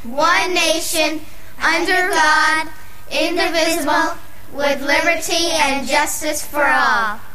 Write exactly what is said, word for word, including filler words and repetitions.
one nation, under God, indivisible, with liberty and justice for all.